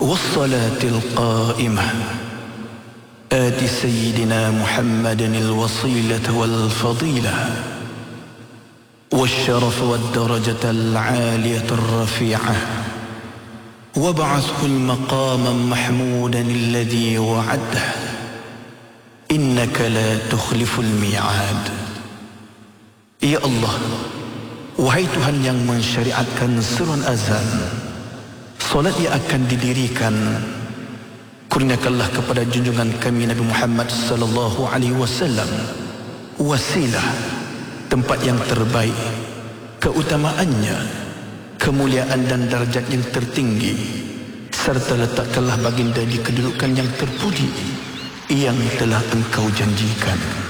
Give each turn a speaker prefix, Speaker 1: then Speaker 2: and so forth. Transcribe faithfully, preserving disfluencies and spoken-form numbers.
Speaker 1: والصلاة القائمة آت سيدنا محمد الوصيلة والفضيلة والشرف والدرجة العالية الرفيعة وابعثه المقام محمودا الذي وعده إنك لا تخلف الميعاد. Ya Allah, wahai Tuhan yang mensyariatkan seruan azan, solat yang akan didirikan, kurniakanlah kepada junjungan kami Nabi Muhammad sallallahu alaihi wasallam wasilah, tempat yang terbaik, keutamaannya, kemuliaan dan darjat yang tertinggi, serta letakkanlah baginda di kedudukan yang terpuji yang telah engkau janjikan.